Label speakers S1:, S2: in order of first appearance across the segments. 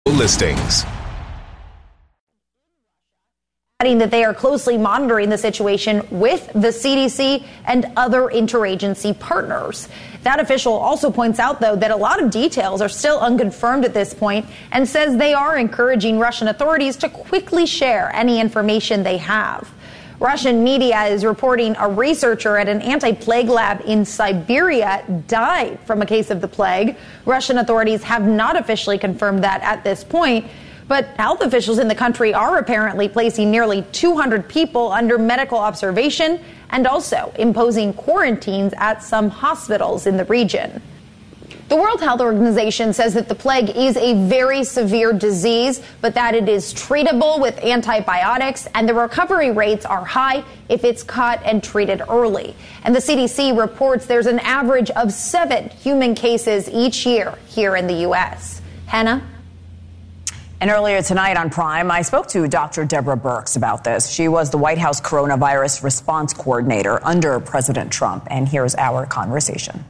S1: Listings.
S2: Adding that they are closely monitoring the situation with the CDC and other interagency partners. That official also points out, though, that a lot of details are still unconfirmed at this point and says they are encouraging Russian authorities to quickly share any information they have. Russian media is reporting a researcher at an anti-plague lab in Siberia died from a case of the plague. Russian authorities have not officially confirmed that at this point, but health officials in the country are apparently placing nearly 200 people under medical observation and also imposing quarantines at some hospitals in the region. The World Health Organization says that the plague is a very severe disease, but that it is treatable with antibiotics, and the recovery rates are high if it's caught and treated early. And the CDC reports there's an average of 7 human cases each year here in the U.S. Hannah?
S3: And earlier tonight on Prime, I spoke to Dr. Deborah Birx about this. She was the White House coronavirus response coordinator under President Trump, and here's our conversation.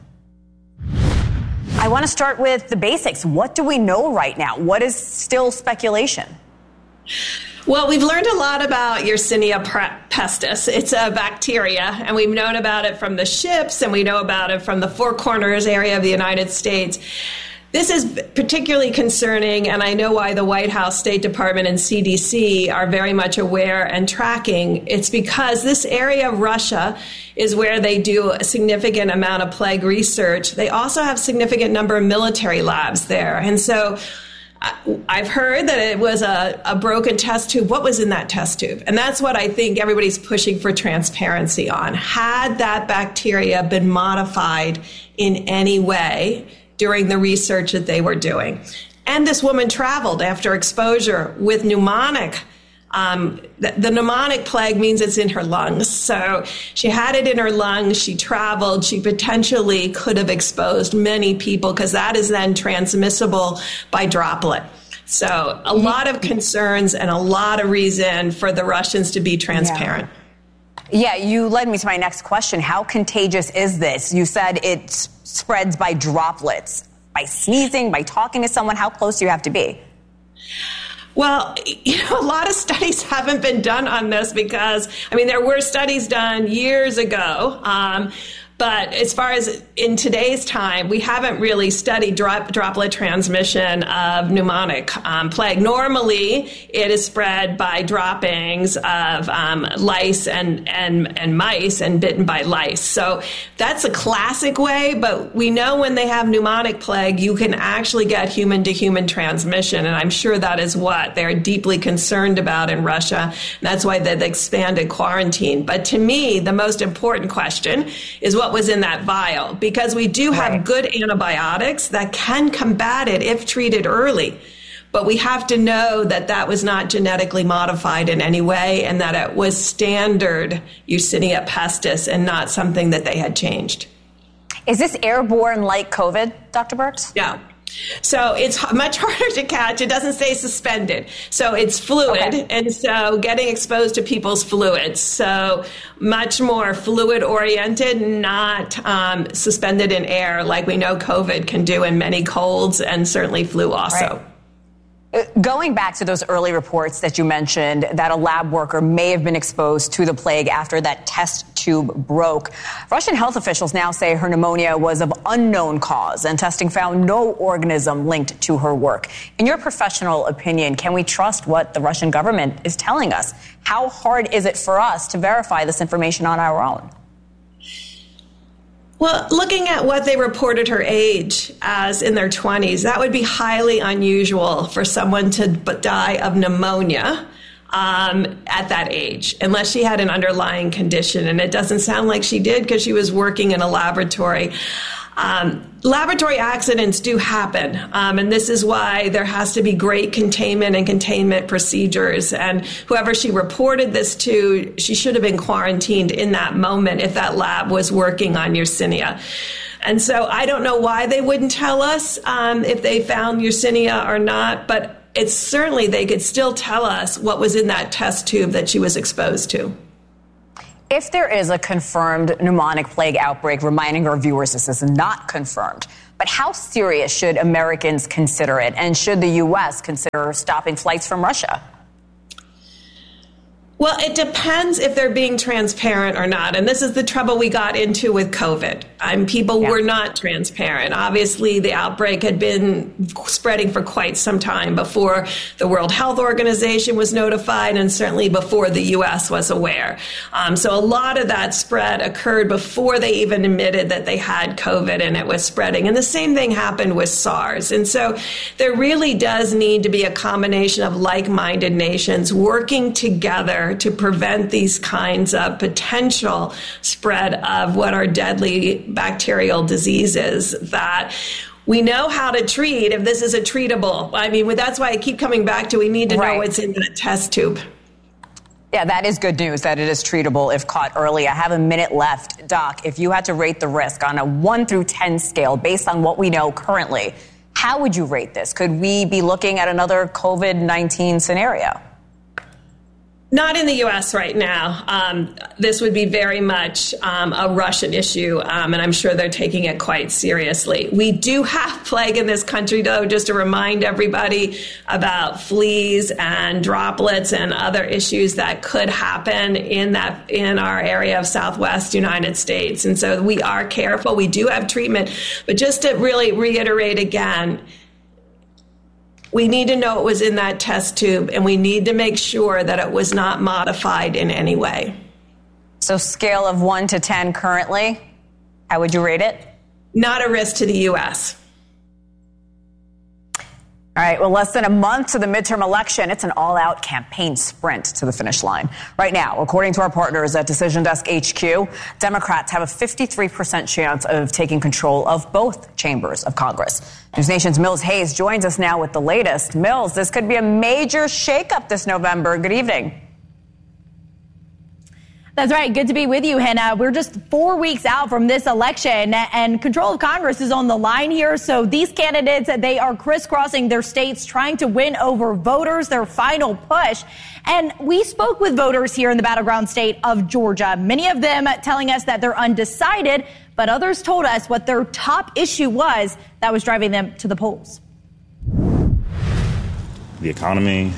S3: I want to start with the basics. What do we know right now? What is still speculation?
S4: Well, we've learned a lot about Yersinia pestis. It's a bacteria, and we've known about it from the ships, and we know about it from the Four Corners area of the United States. This is particularly concerning, and I know why the White House, State Department, and CDC are very much aware and tracking. It's because this area of Russia is where they do a significant amount of plague research. They also have a significant number of military labs there. And so I've heard that it was a broken test tube. What was in that test tube? And that's what I think everybody's pushing for transparency on. Had that bacteria been modified in any way during the research that they were doing? And this woman traveled after exposure with pneumonic. The pneumonic plague means it's in her lungs. So she had it in her lungs. She traveled. She potentially could have exposed many people because that is then transmissible by droplet. So a lot of concerns and a lot of reason for the Russians to be transparent.
S3: Yeah, you led me to my next question. How contagious is this? You said it spreads by droplets, by sneezing, by talking to someone. How close do you have to be?
S4: Well, a lot of studies haven't been done on this because, there were studies done years ago. But as far as in today's time, we haven't really studied droplet transmission of pneumonic plague. Normally, it is spread by droppings of lice and mice and bitten by lice. So that's a classic way. But we know when they have pneumonic plague, you can actually get human-to-human transmission. And I'm sure that is what they're deeply concerned about in Russia. And that's why they've expanded quarantine. But to me, the most important question is what was in that vial, because we do have good antibiotics that can combat it if treated early. But we have to know that that was not genetically modified in any way and that it was standard Yersinia pestis and not something that they had changed.
S3: Is this airborne like COVID, Dr. Birx?
S4: Yeah. So it's much harder to catch. It doesn't stay suspended. So it's fluid. Okay. And so getting exposed to people's fluids. So much more fluid oriented, not suspended in air like we know COVID can do in many colds and certainly flu also.
S3: Right. Going back to those early reports that you mentioned that a lab worker may have been exposed to the plague after that test tube broke, Russian health officials now say her pneumonia was of unknown cause and testing found no organism linked to her work. In your professional opinion, can we trust what the Russian government is telling us? How hard is it for us to verify this information on our own?
S4: Well, looking at what they reported her age as in their 20s, that would be highly unusual for someone to die of pneumonia at that age, unless she had an underlying condition. And it doesn't sound like she did because she was working in a laboratory. Laboratory accidents do happen, and this is why there has to be great containment and containment procedures. And whoever she reported this to, she should have been quarantined in that moment if that lab was working on Yersinia. And so I don't know why they wouldn't tell us if they found Yersinia or not, but it's certainly they could still tell us what was in that test tube that she was exposed to.
S3: if there is a confirmed pneumonic plague outbreak, reminding our viewers this is not confirmed, but how serious should Americans consider it? And should the U.S. consider stopping flights from Russia?
S4: Well, it depends if they're being transparent or not. And this is the trouble we got into with COVID. People were not transparent. Obviously, the outbreak had been spreading for quite some time before the World Health Organization was notified and certainly before the U.S. was aware. So a lot of that spread occurred before they even admitted that they had COVID and it was spreading. And the same thing happened with SARS. And so there really does need to be a combination of like-minded nations working together to prevent these kinds of potential spread of what are deadly bacterial diseases that we know how to treat if this is a treatable. That's why I keep coming back to we need to know what's in the test tube.
S3: Yeah, that is good news that it is treatable if caught early. I have a minute left. Doc, if you had to rate the risk on a 1 through 10 scale based on what we know currently, how would you rate this? Could we be looking at another COVID-19 scenario?
S4: Not in the U.S. right now. This would be very much a Russian issue, and I'm sure they're taking it quite seriously. We do have plague in this country, though, just to remind everybody about fleas and droplets and other issues that could happen in our area of Southwest United States. And so we are careful. We do have treatment. But just to really reiterate again, we need to know it was in that test tube, and we need to make sure that it was not modified in any way.
S3: So scale of 1 to 10 currently, how would you rate it?
S4: Not a risk to the U.S.
S3: All right, well, less than a month to the midterm election. It's an all-out campaign sprint to the finish line. Right now, according to our partners at Decision Desk HQ, Democrats have a 53% chance of taking control of both chambers of Congress. News Nation's Mills Hayes joins us now with the latest. Mills, this could be a major shakeup this November. Good evening.
S2: That's right. Good to be with you, Hannah. We're just 4 weeks out from this election, and control of Congress is on the line here. So these candidates, they are crisscrossing their states, trying to win over voters, their final push. And we spoke with voters here in the battleground state of Georgia, many of them telling us that they're undecided, but others told us what their top issue was that was driving them to the polls.
S1: The economy.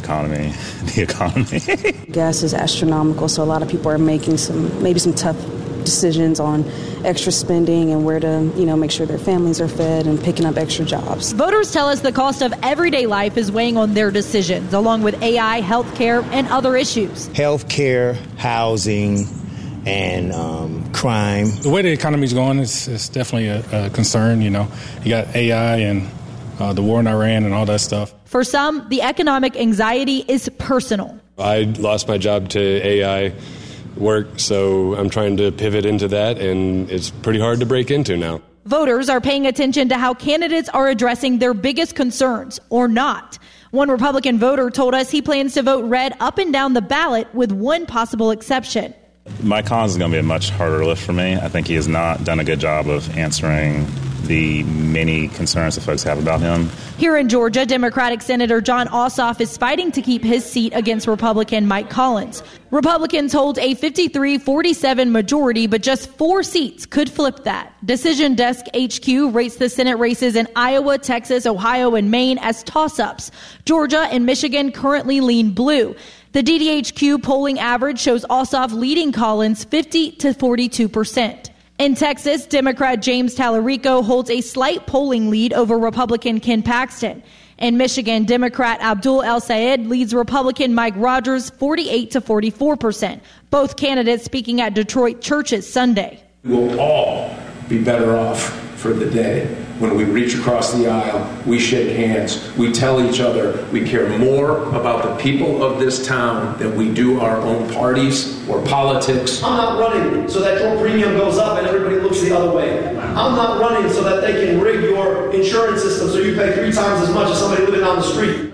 S5: Gas is astronomical, so a lot of people are making maybe some tough decisions on extra spending and where to, make sure their families are fed and picking up extra jobs.
S6: Voters tell us the cost of everyday life is weighing on their decisions, along with AI, healthcare, and other issues.
S7: Healthcare, housing, and crime.
S8: The way the economy is going is definitely a concern. You got AI and the war in Iran and all that stuff.
S6: For some, the economic anxiety is personal.
S9: I lost my job to AI work, so I'm trying to pivot into that, and it's pretty hard to break into now.
S6: Voters are paying attention to how candidates are addressing their biggest concerns, or not. One Republican voter told us he plans to vote red up and down the ballot, with one possible exception.
S1: Mike Collins is going to be a much harder lift for me. I think he has not done a good job of answering the many concerns that folks have about him.
S6: Here in Georgia, Democratic Senator Jon Ossoff is fighting to keep his seat against Republican Mike Collins. Republicans hold a 53-47 majority, but just 4 seats could flip that. Decision Desk HQ rates the Senate races in Iowa, Texas, Ohio, and Maine as toss-ups. Georgia and Michigan currently lean blue. The DDHQ polling average shows Ossoff leading Collins 50-42%. In Texas, Democrat James Tallarico holds a slight polling lead over Republican Ken Paxton. In Michigan, Democrat Abdul El-Sayed leads Republican Mike Rogers 48-44%. Both candidates speaking at Detroit churches Sunday.
S10: We'll all be better off for the day when we reach across the aisle, we shake hands, we tell each other we care more about the people of this town than we do our own parties or politics.
S11: I'm not running so that your premium goes up and everybody looks the other way. I'm not running so that they can rig your insurance system so you pay 3 times as much as somebody living on the street.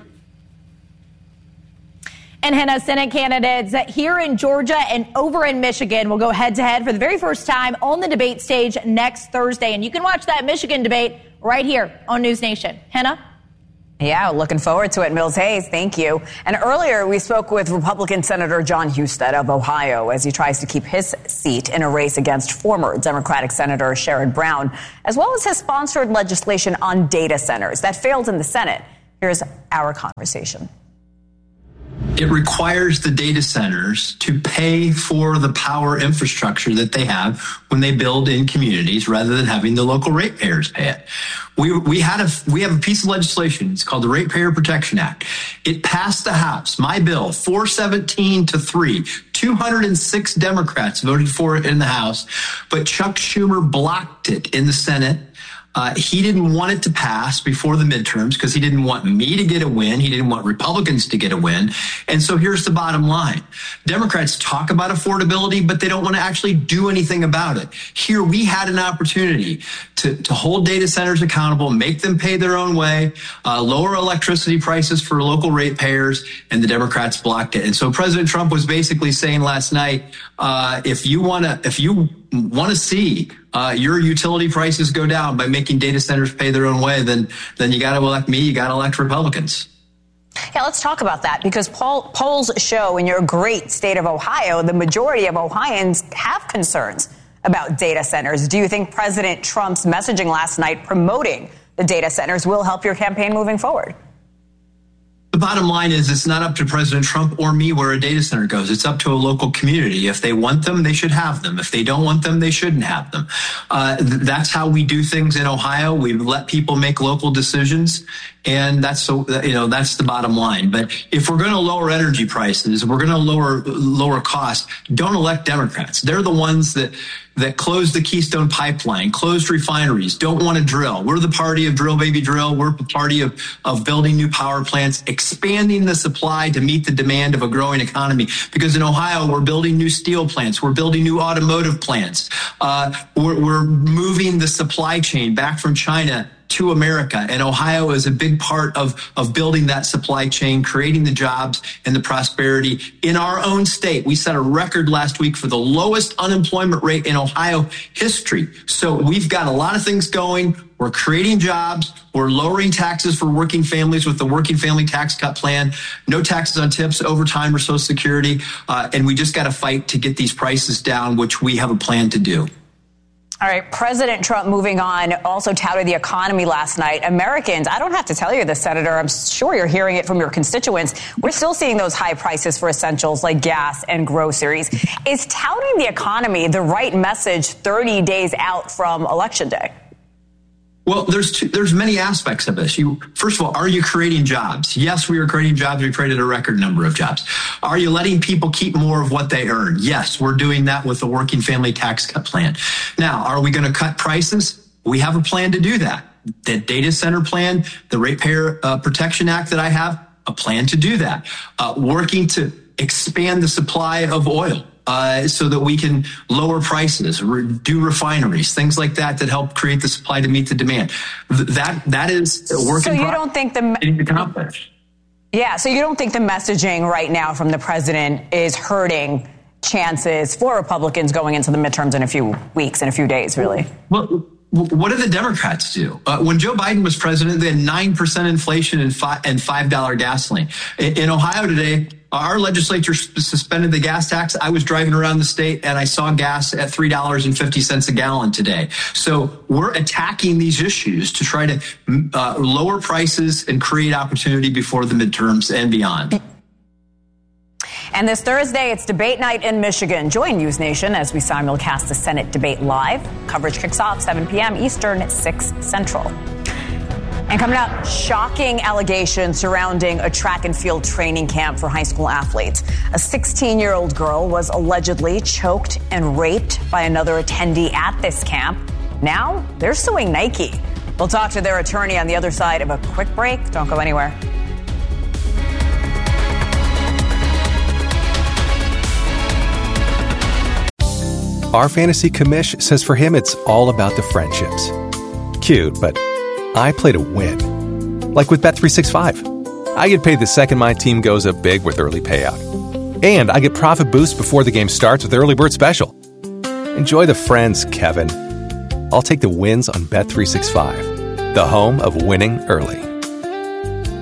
S2: And Hannah, Senate candidates here in Georgia and over in Michigan will go head-to-head for the very first time on the debate stage next Thursday. And you can watch that Michigan debate right here on News Nation. Hannah?
S3: Yeah, looking forward to it. Mills Hayes, thank you. And earlier, we spoke with Republican Senator Jon Husted of Ohio as he tries to keep his seat in a race against former Democratic Senator Sherrod Brown, as well as his sponsored legislation on data centers that failed in the Senate. Here's our conversation.
S12: It requires the data centers to pay for the power infrastructure that they have when they build in communities rather than having the local ratepayers pay it. We have a piece of legislation. It's called the Ratepayer Protection Act. It passed the House. My bill, 417-3. 206 Democrats voted for it in the House, but Chuck Schumer blocked it in the Senate. He didn't want it to pass before the midterms because he didn't want me to get a win. He didn't want Republicans to get a win. And so here's the bottom line. Democrats talk about affordability, but they don't want to actually do anything about it. Here we had an opportunity to hold data centers accountable, make them pay their own way, lower electricity prices for local ratepayers, and the Democrats blocked it. And so President Trump was basically saying last night, if you want to see your utility prices go down by making data centers pay their own way, then you got to elect me, you got to elect Republicans.
S3: Yeah, let's talk about that because polls show in your great state of Ohio, the majority of Ohioans have concerns about data centers. Do you think President Trump's messaging last night promoting the data centers will help your campaign moving forward?
S12: The bottom line is it's not up to President Trump or me where a data center goes. It's up to a local community. If they want them, they should have them. If they don't want them, they shouldn't have them. That's how we do things in Ohio. We let people make local decisions. And that's the bottom line. But if we're going to lower energy prices, we're going to lower costs, don't elect Democrats. They're the ones that closed the Keystone Pipeline, closed refineries, don't want to drill. We're the party of drill, baby, drill. We're the party of building new power plants, expanding the supply to meet the demand of a growing economy. Because in Ohio, we're building new steel plants. We're building new automotive plants. We're moving the supply chain back from China to America. And Ohio is a big part of building that supply chain, creating the jobs and the prosperity in our own state. We set a record last week for the lowest unemployment rate in Ohio history. So we've got a lot of things going. We're creating jobs. We're lowering taxes for working families with the Working Family Tax Cut Plan. No taxes on tips, overtime, or Social Security. And we just got to fight to get these prices down, which we have a plan to do.
S3: All right. President Trump, moving on, also touted the economy last night. Americans, I don't have to tell you this, Senator. I'm sure you're hearing it from your constituents. We're still seeing those high prices for essentials like gas and groceries. Is touting the economy the right message 30 days out from Election Day?
S12: Well, there's many aspects of this. First of all, are you creating jobs? Yes, we are creating jobs. We created a record number of jobs. Are you letting people keep more of what they earn? Yes, we're doing that with the Working Family Tax Cut Plan. Now, are we going to cut prices? We have a plan to do that. The data center plan, the Ratepayer Protection Act that I have, a plan to do that. Working to expand the supply of oil. So that we can lower prices, do refineries, things like that help create the supply to meet the demand. That is a work in progress. So you don't think
S3: so you don't think the messaging right now from the president is hurting chances for Republicans going into the midterms in a few weeks, in a few days, really?
S12: Well, what did the Democrats do? When Joe Biden was president, they had 9% inflation and $5 gasoline. In Ohio today, our legislature suspended the gas tax. I was driving around the state and I saw gas at $3.50 a gallon today. So we're attacking these issues to try to lower prices and create opportunity before the midterms and beyond.
S3: And this Thursday, it's debate night in Michigan. Join News Nation as we simulcast the Senate debate live. Coverage kicks off 7 p.m. Eastern, 6 Central. And coming up, shocking allegations surrounding a track and field training camp for high school athletes. A 16-year-old girl was allegedly choked and raped by another attendee at this camp. Now they're suing Nike. We'll talk to their attorney on the other side of a quick break. Don't go anywhere.
S13: Our fantasy commish says for him it's all about the friendships. Cute, but I play to win. Like with Bet365. I get paid the second my team goes up big with early payout. And I get profit boost before the game starts with Early Bird Special. Enjoy the friends, Kevin. I'll take the wins on Bet365, the home of winning early.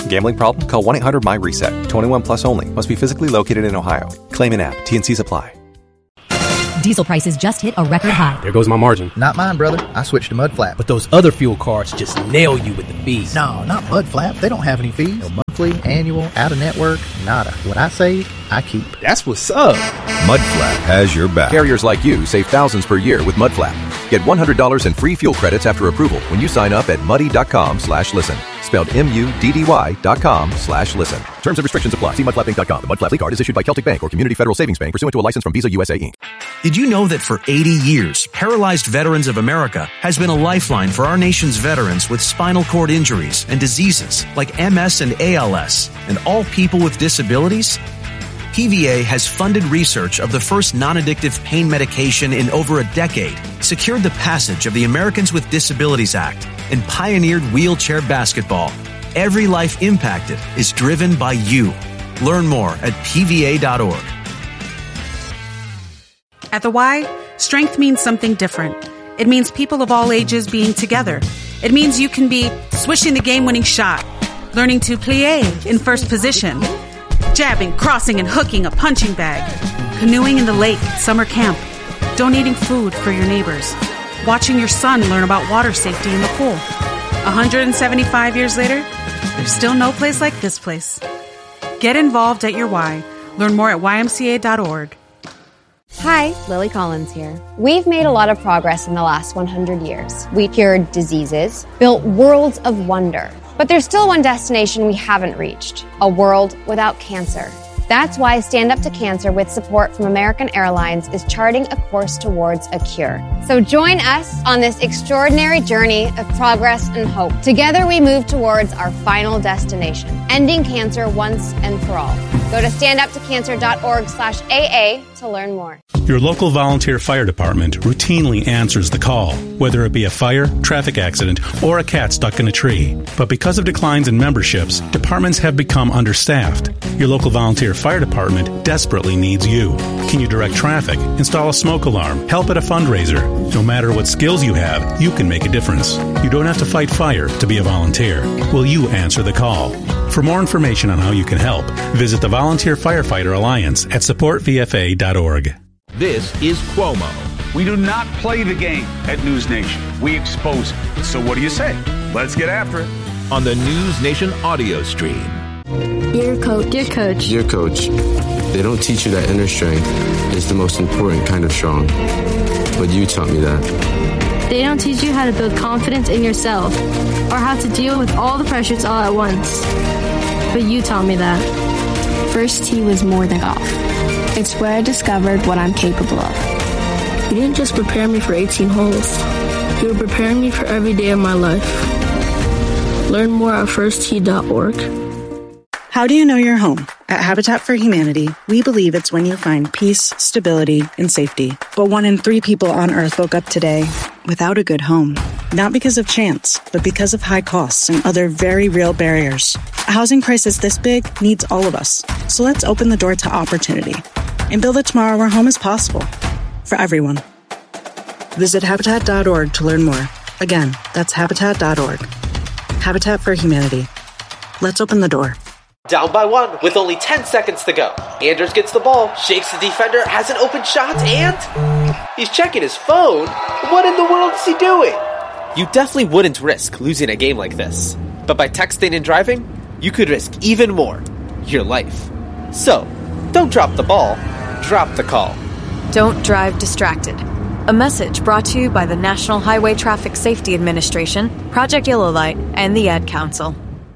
S13: Gambling problem? Call 1-800-MY-RESET. 21 plus only. Must be physically located in Ohio. Claim in app. T&Cs apply.
S14: Diesel prices just hit a record high.
S15: There goes my margin.
S16: Not mine, brother. I switched to Mudflap.
S15: But those other fuel cards just nail you with the fees.
S16: No, not Mudflap. They don't have any fees. No monthly, annual, out-of-network, nada. What I save, I keep.
S15: That's what's up.
S17: Mudflap has your back.
S13: Carriers like you save thousands per year with Mudflap. Get $100 in free fuel credits after approval when you sign up at muddy.com/listen. Spelled MUDDY.com/listen. Terms and restrictions apply. See mudflapinc.com. The Mudflap card is issued by Celtic Bank or Community Federal Savings Bank pursuant to a license from Visa USA Inc.
S18: Did you know that for 80 years, Paralyzed Veterans of America has been a lifeline for our nation's veterans with spinal cord injuries and diseases like MS and ALS, and all people with disabilities? PVA has funded research of the first non-addictive pain medication in over a decade, secured the passage of the Americans with Disabilities Act, and pioneered wheelchair basketball. Every life impacted is driven by you. Learn more at PVA.org.
S19: At the Y, strength means something different. It means people of all ages being together. It means you can be swishing the game-winning shot, learning to plie in first position, jabbing, crossing, and hooking a punching bag, canoeing in the lake at summer camp, donating food for your neighbors, watching your son learn about water safety in the pool. 175 years later, there's still no place like this place. Get involved at your Y. Learn more at ymca.org.
S20: Hi, Lily Collins here. We've made a lot of progress in the last 100 years. We cured diseases, built worlds of wonder. But there's still one destination we haven't reached, a world without cancer. That's why Stand Up to Cancer, with support from American Airlines, is charting a course towards a cure. So join us on this extraordinary journey of progress and hope. Together we move towards our final destination, ending cancer once and for all. Go to standuptocancer.org/AA to learn more.
S21: Your local volunteer fire department routinely answers the call, whether it be a fire, traffic accident, or a cat stuck in a tree. But because of declines in memberships, departments have become understaffed. Your local volunteer fire department desperately needs you. Can you direct traffic, install a smoke alarm, help at a fundraiser? No matter what skills you have, you can make a difference. You don't have to fight fire to be a volunteer. Will you answer the call? For more information on how you can help, visit the Volunteer Firefighter Alliance at supportvfa.org.
S22: This is Cuomo. We do not play the game at News Nation. We expose it. So what do you say? Let's get after it.
S17: On the News Nation audio stream.
S23: Dear Coach. Dear Coach.
S24: Dear Coach, they don't teach you that inner strength is the most important kind of strong. But you taught me that.
S23: They don't teach you how to build confidence in yourself or how to deal with all the pressures all at once. But you taught me that.
S25: First tee was more than golf. It's where I discovered what I'm capable of.
S23: You didn't just prepare me for 18 holes. You were preparing me for every day of my life. Learn more at firsttee.org.
S26: How do you know you're home? At Habitat for Humanity, we believe it's when you find peace, stability, and safety. But 1 in 3 people on Earth woke up today without a good home. Not because of chance, but because of high costs and other very real barriers. A housing crisis this big needs all of us. So let's open the door to opportunity and build a tomorrow where home is possible for everyone. Visit Habitat.org to learn more. Again, that's Habitat.org. Habitat for Humanity. Let's open the door.
S27: Down by 1 with only 10 seconds to go. Anders gets the ball, shakes the defender, has an open shot, and he's checking his phone. What in the world is he doing? You definitely wouldn't risk losing a game like this. But by texting and driving, you could risk even more, your life. So, don't drop the ball, drop the call.
S28: Don't drive distracted. A message brought to you by the National Highway Traffic Safety Administration, Project Yellow Light, and the Ad Council.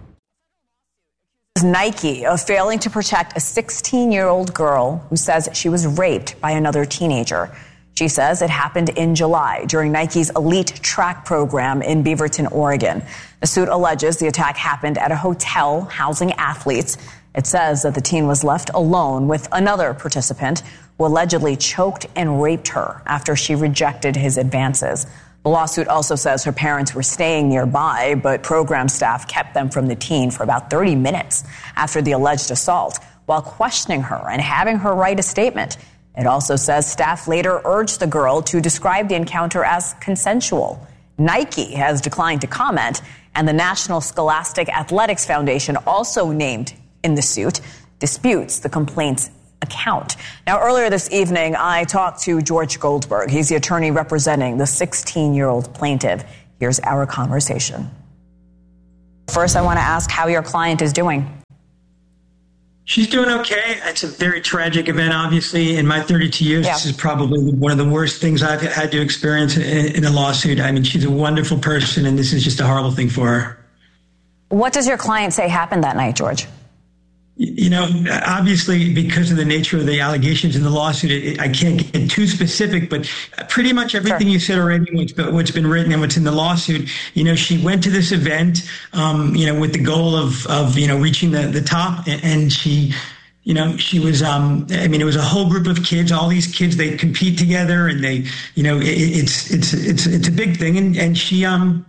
S3: Nike of failing to protect a 16-year-old girl who says she was raped by another teenager. She says it happened in July during Nike's elite track program in Beaverton, Oregon. The suit alleges the attack happened at a hotel housing athletes. It says that the teen was left alone with another participant who allegedly choked and raped her after she rejected his advances. The lawsuit also says her parents were staying nearby, but program staff kept them from the teen for about 30 minutes after the alleged assault while questioning her and having her write a statement. It also says staff later urged the girl to describe the encounter as consensual. Nike has declined to comment, And the National Scholastic Athletics Foundation, also named in the suit, disputes the complaint's account. Now, earlier this evening, I talked to George Goldberg. He's the attorney representing the 16-year-old plaintiff. Here's our conversation. First, I want to ask how your client is doing.
S1: She's doing okay. It's a very tragic event, obviously. In my 32 years, This is probably one of the worst things I've had to experience in a lawsuit. I mean, she's a wonderful person, and this is just a horrible thing for her.
S3: What does your client say happened that night, George?
S1: You know, obviously, because of the nature of the allegations in the lawsuit, I can't get too specific, but pretty much everything you said already, what's been written and what's in the lawsuit, you know, she went to this event, with the goal of reaching the top, and she, she was, it was a whole group of kids, all these kids, they compete together, and they, it's a big thing. And she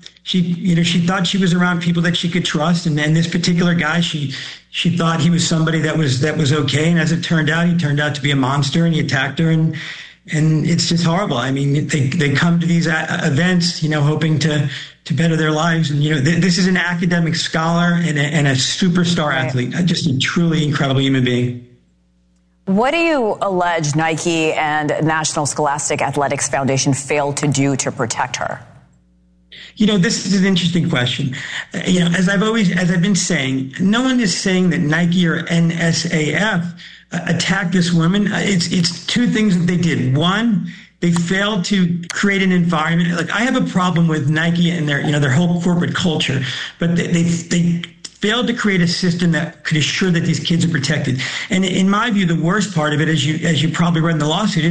S1: thought she was around people that she could trust. And this particular guy, she thought he was somebody that was okay. And as it turned out, he turned out to be a monster, and he attacked her. And it's just horrible. I mean, they come to these events, hoping to better their lives. And, this is an academic scholar and a superstar athlete, just a truly incredible human being.
S3: What do you allege Nike and National Scholastic Athletics Foundation failed to do to protect her?
S1: This is an interesting question. As I've been saying, no one is saying that Nike or NSAF attacked this woman. It's two things that they did. One, they failed to create an environment. Like, I have a problem with Nike and their whole corporate culture, but they failed to create a system that could assure that these kids are protected. And in my view, the worst part of it, as you probably read in the lawsuit,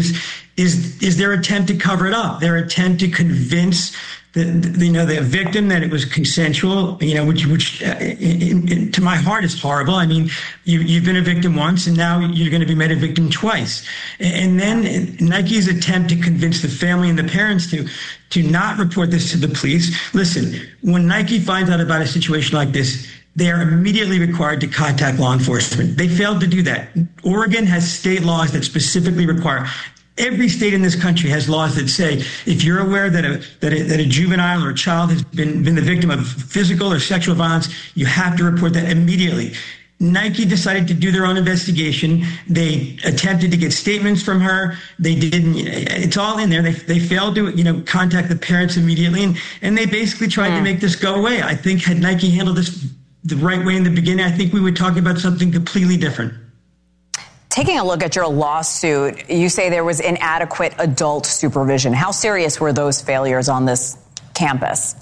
S1: is their attempt to cover it up. Their attempt to convince the victim that it was consensual, which to my heart is horrible. I mean, you've been a victim once, and now you're going to be made a victim twice. And then Nike's attempt to convince the family and the parents to not report this to the police. Listen, when Nike finds out about a situation like this, they are immediately required to contact law enforcement. They failed to do that. Oregon has state laws that specifically require. Every state in this country has laws that say if you're aware that a juvenile or a child has been the victim of physical or sexual violence, you have to report that immediately. Nike decided to do their own investigation. They attempted to get statements from her. They didn't. It's all in there. They failed to contact the parents immediately, and they basically tried to make this go away. I think had Nike handled this the right way in the beginning, I think we would talk about something completely different.
S3: Taking a look at your lawsuit, you say there was inadequate adult supervision. How serious were those failures on this campus?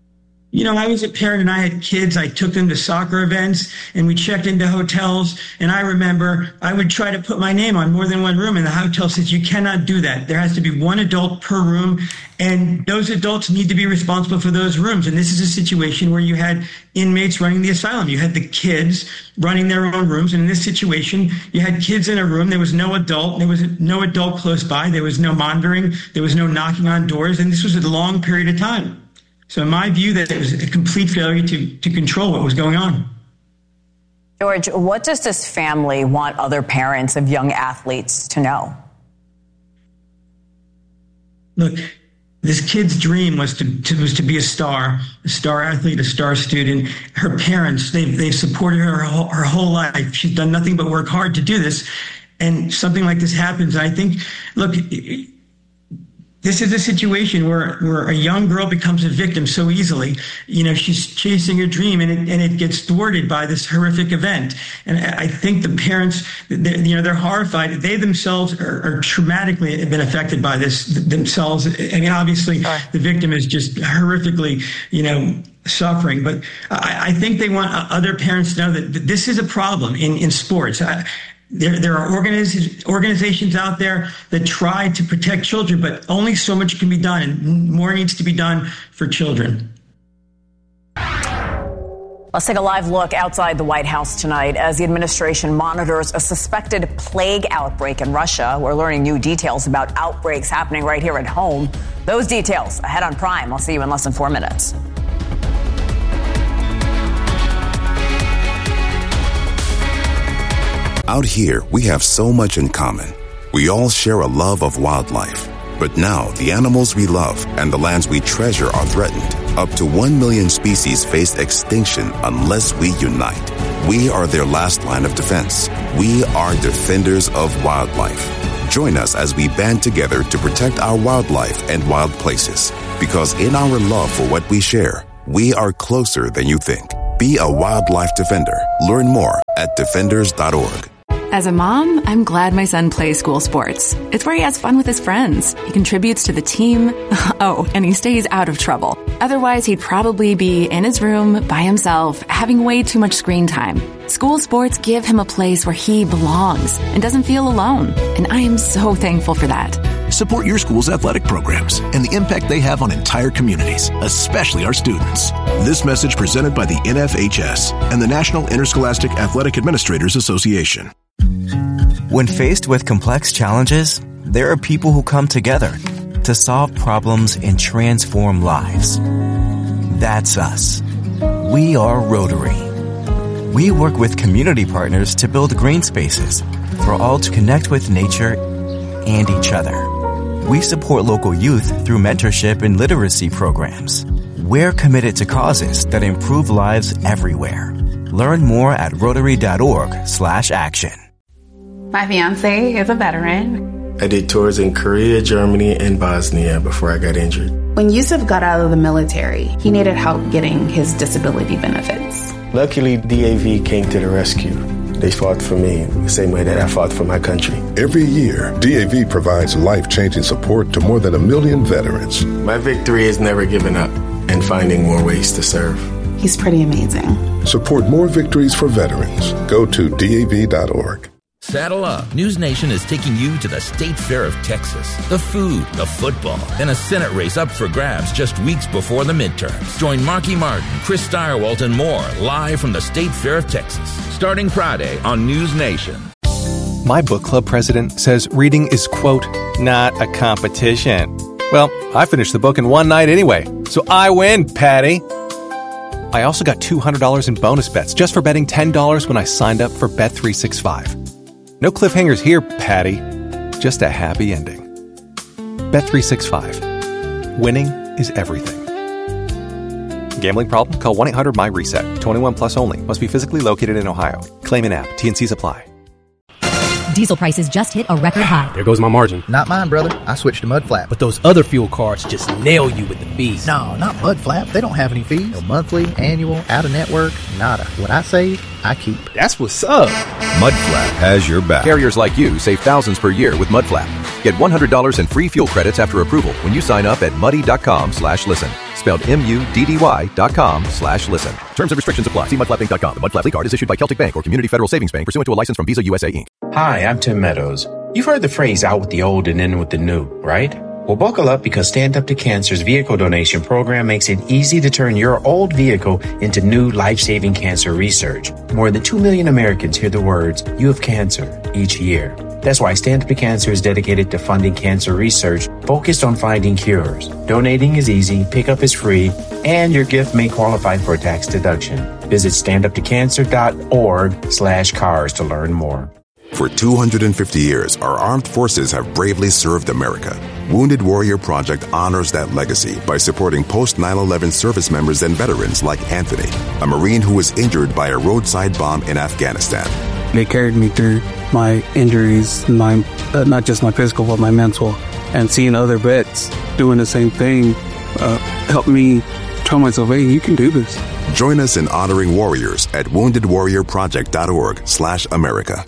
S1: I was a parent and I had kids. I took them to soccer events and we checked into hotels. And I remember I would try to put my name on more than one room, and the hotel says you cannot do that. There has to be one adult per room, and those adults need to be responsible for those rooms. And this is a situation where you had inmates running the asylum. You had the kids running their own rooms. And in this situation, you had kids in a room. There was no adult. There was no adult close by. There was no monitoring. There was no knocking on doors. And this was a long period of time. So in my view, that it was a complete failure to control what was going on.
S3: George, what does this family want other parents of young athletes to know?
S1: Look, this kid's dream was to be a star athlete, a star student. Her parents, they've supported her whole life. She's done nothing but work hard to do this. And something like this happens. I think, look, this is a situation where a young girl becomes a victim so easily. She's chasing her dream, and it gets thwarted by this horrific event. And I think the parents, they're horrified. They themselves are traumatically been affected by this themselves. I mean, obviously, the victim is just horrifically, suffering. But I think they want other parents to know that this is a problem in sports. There are organizations out there that try to protect children, but only so much can be done, and more needs to be done for children.
S3: Let's take a live look outside the White House tonight as the administration monitors a suspected plague outbreak in Russia. We're learning new details about outbreaks happening right here at home. Those details ahead on Prime. I'll see you in less than 4 minutes.
S4: Out here, we have so much in common. We all share a love of wildlife. But now, the animals we love and the lands we treasure are threatened. Up to 1 million species face extinction unless we unite. We are their last line of defense. We are defenders of wildlife. Join us as we band together to protect our wildlife and wild places. Because in our love for what we share, we are closer than you think. Be a wildlife defender. Learn more at defenders.org.
S2: As a mom, I'm glad my son plays school sports. It's where he has fun with his friends. He contributes to the team. Oh, and he stays out of trouble. Otherwise, he'd probably be in his room by himself, having way too much screen time. School sports give him a place where he belongs and doesn't feel alone. And I am so thankful for that.
S5: Support your school's athletic programs and the impact they have on entire communities, especially our students. This message presented by the NFHS and the National Interscholastic Athletic Administrators Association.
S6: When faced with complex challenges, there are people who come together to solve problems and transform lives. That's us. We are Rotary. We work with community partners to build green spaces for all to connect with nature and each other. We support local youth through mentorship and literacy programs. We're committed to causes that improve lives everywhere. Learn more at Rotary.org/action.
S7: My fiance is a veteran.
S8: I did tours in Korea, Germany, and Bosnia before I got injured.
S7: When Yusuf got out of the military, he needed help getting his disability benefits.
S8: Luckily, DAV came to the rescue. They fought for me the same way that I fought for my country.
S9: Every year, DAV provides life-changing support to more than 1 million veterans.
S8: My victory is never giving up and finding more ways to serve.
S7: He's pretty amazing.
S9: Support more victories for veterans. Go to DAV.org.
S17: Saddle up. News Nation is taking you to the State Fair of Texas. The food, the football, and a Senate race up for grabs just weeks before the midterms. Join Marky Martin, Chris Steyerwalt, and more live from the State Fair of Texas, starting Friday on News Nation.
S13: My book club president says reading is, quote, not a competition. Well, I finished the book in one night anyway, so I win, Patty. I also got $200 in bonus bets just for betting $10 when I signed up for Bet365. No cliffhangers here, Patty. Just a happy ending. Bet365. Winning is everything. Gambling problem? Call 1-800-MY-RESET. 21 plus only. Must be physically located in Ohio. Claim in app. T&Cs apply.
S14: Diesel prices just hit a record high.
S15: There goes my margin.
S16: Not mine, brother. I switched to Mudflap.
S15: But those other fuel cards just nail you with the fees.
S16: No, not Mudflap. They don't have any fees. No monthly, annual, out-of-network, nada. What I save, I keep.
S15: That's what's up.
S17: Mudflap has your back.
S13: Carriers like you save thousands per year with Mudflap. Get $100 in free fuel credits after approval when you sign up at muddy.com/listen. Spelled MUDDY.com/listen. Terms and restrictions apply. See mudflappinc.com. The Mudflap card is issued by Celtic Bank or Community Federal Savings Bank pursuant to a license from Visa USA Inc.
S10: Hi, I'm Tim Meadows. You've heard the phrase out with the old and in with the new, right? Well, buckle up because Stand Up to Cancer's vehicle donation program makes it easy to turn your old vehicle into new life-saving cancer research. More than 2 million Americans hear the words, "You have cancer," each year. That's why Stand Up to Cancer is dedicated to funding cancer research focused on finding cures. Donating is easy, pickup is free, and your gift may qualify for a tax deduction. Visit standuptocancer.org/cars to learn more.
S4: For 250 years, our armed forces have bravely served America. Wounded Warrior Project honors that legacy by supporting post-9/11 service members and veterans like Anthony, a Marine who was injured by a roadside bomb in Afghanistan.
S11: They carried me through my injuries, not just my physical, but my mental. And seeing other vets doing the same thing helped me tell myself, hey, you can do this.
S4: Join us in honoring warriors at woundedwarriorproject.org/America.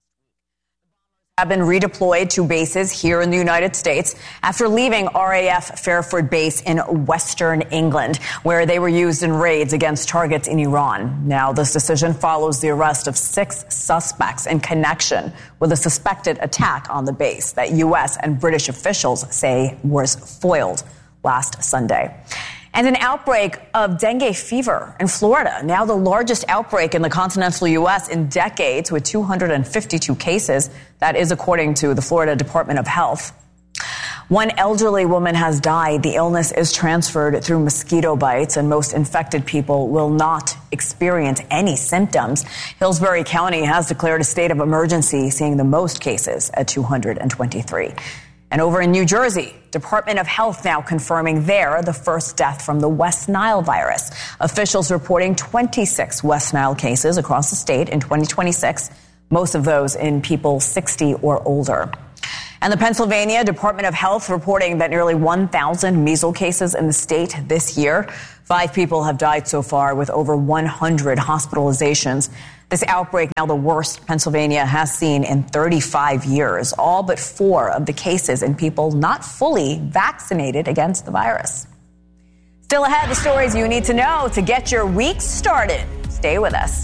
S3: Have been redeployed to bases here in the United States after leaving RAF Fairford Base in Western England, where they were used in raids against targets in Iran. Now, this decision follows the arrest of 6 suspects in connection with a suspected attack on the base that U.S. and British officials say was foiled last Sunday. And an outbreak of dengue fever in Florida, now the largest outbreak in the continental U.S. in decades with 252 cases. That is according to the Florida Department of Health. One elderly woman has died. The illness is transferred through mosquito bites, and most infected people will not experience any symptoms. Hillsborough County has declared a state of emergency, seeing the most cases at 223. And over in New Jersey, Department of Health now confirming there the first death from the West Nile virus. Officials reporting 26 West Nile cases across the state in 2026, most of those in people 60 or older. And the Pennsylvania Department of Health reporting that nearly 1,000 measles cases in the state this year. 5 people have died so far with over 100 hospitalizations. This outbreak now the worst Pennsylvania has seen in 35 years. All but 4 of the cases in people not fully vaccinated against the virus. Still ahead, the stories you need to know to get your week started. Stay with us.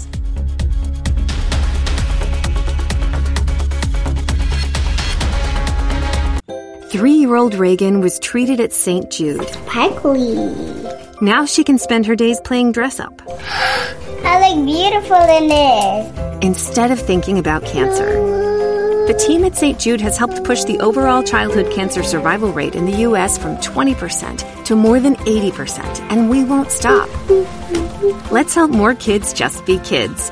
S12: 3-year-old Reagan was treated at St. Jude.
S18: Sparkly.
S12: Now she can spend her days playing dress-up.
S18: I look beautiful in this.
S12: Instead of thinking about cancer. The team at St. Jude has helped push the overall childhood cancer survival rate in the U.S. from 20% to more than 80%, and we won't stop. Let's help more kids just be kids.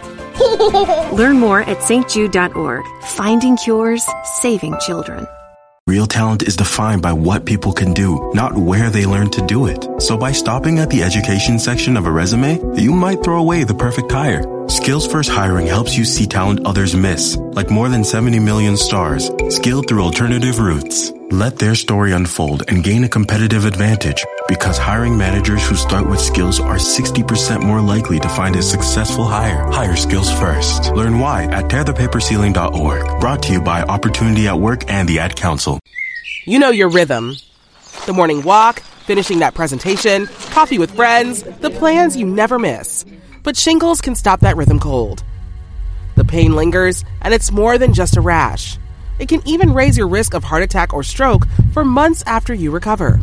S12: Learn more at stjude.org. Finding cures, saving children.
S19: Real talent is defined by what people can do, not where they learn to do it. So by stopping at the education section of a resume, you might throw away the perfect hire. Skills First Hiring helps you see talent others miss, like more than 70 million stars, skilled through alternative routes. Let their story unfold and gain a competitive advantage, because hiring managers who start with skills are 60% more likely to find a successful hire. Hire skills first. Learn why at tearthepaperceiling.org. Brought to you by Opportunity at Work and the Ad Council.
S20: You know your rhythm. The morning walk, finishing that presentation, coffee with friends, the plans you never miss. But shingles can stop that rhythm cold. The pain lingers, and it's more than just a rash. It can even raise your risk of heart attack or stroke for months after you recover.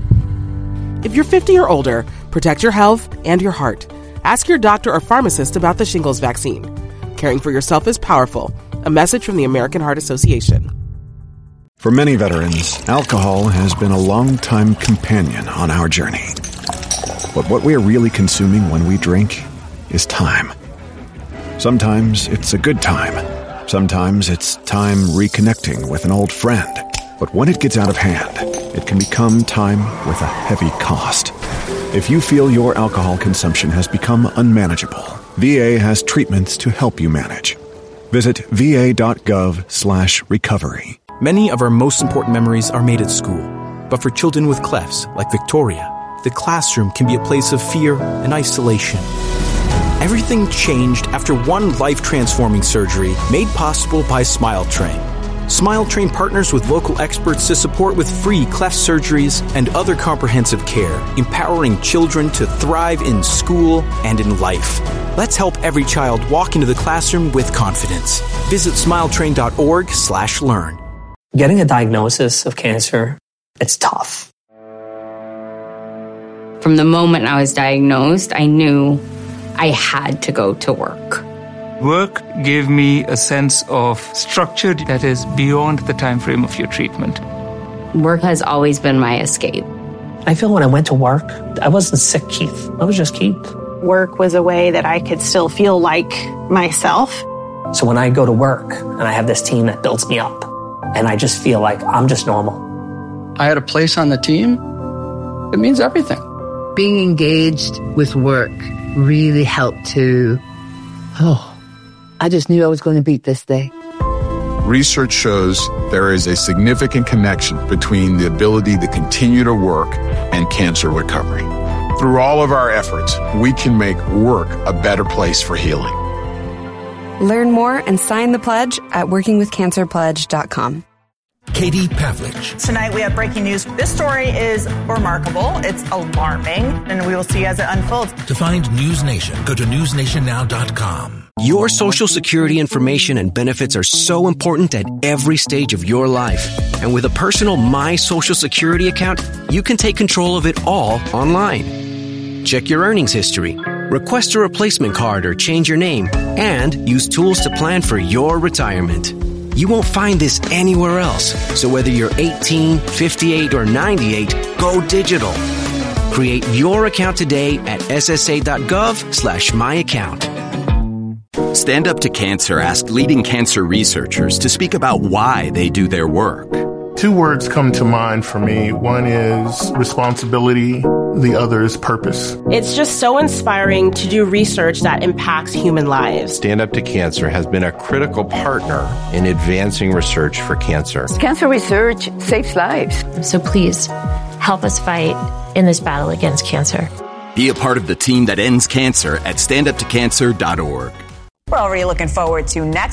S20: If you're 50 or older, protect your health and your heart. Ask your doctor or pharmacist about the shingles vaccine. Caring for yourself is powerful. A message from the American Heart Association.
S21: For many veterans, alcohol has been a long-time companion on our journey. But what we are really consuming when we drink is time. Sometimes it's a good time. Sometimes it's time reconnecting with an old friend. But when it gets out of hand, it can become time with a heavy cost. If you feel your alcohol consumption has become unmanageable, VA has treatments to help you manage. Visit va.gov/recovery.
S22: Many of our most important memories are made at school. But for children with clefs, like Victoria, the classroom can be a place of fear and isolation. Everything changed after one life-transforming surgery made possible by SmileTrain. SmileTrain partners with local experts to support with free cleft surgeries and other comprehensive care, empowering children to thrive in school and in life. Let's help every child walk into the classroom with confidence. Visit smiletrain.org/learn.
S24: Getting a diagnosis of cancer, it's tough.
S25: From the moment I was diagnosed, I knew I had to go to work.
S29: Work gave me a sense of structure that is beyond the time frame of your treatment.
S25: Work has always been my escape.
S24: I feel when I went to work, I wasn't sick, Keith. I was just Keith.
S30: Work was a way that I could still feel like myself.
S24: So when I go to work and I have this team that builds me up, and I just feel like I'm just normal.
S31: I had a place on the team. It means everything.
S32: Being engaged with work really helped to, I just knew I was going to beat this day.
S33: Research shows there is a significant connection between the ability to continue to work and cancer recovery. Through all of our efforts, we can make work a better place for healing.
S28: Learn more and sign the pledge at workingwithcancerpledge.com.
S17: Katie Pavlich.
S34: Tonight we have breaking news. This story is remarkable. It's alarming, and we will see as it unfolds.
S17: To find News Nation, go to newsnation.now.com.
S35: Your Social Security information and benefits are so important at every stage of your life. And with a personal My Social Security account, you can take control of it all online. Check your earnings history, request a replacement card or change your name, and use tools to plan for your retirement. You won't find this anywhere else. So whether you're 18, 58, or 98, go digital. Create your account today at ssa.gov/myaccount.
S36: Stand Up to Cancer asked leading cancer researchers to speak about why they do their work.
S1: Two words come to mind for me. One is responsibility. The other is purpose.
S2: It's just so inspiring to do research that impacts human lives.
S5: Stand Up to Cancer has been a critical partner in advancing research for cancer.
S32: Cancer research saves lives.
S6: So please, help us fight in this battle against cancer.
S7: Be a part of the team that ends cancer at standuptocancer.org.
S3: We're already looking forward to next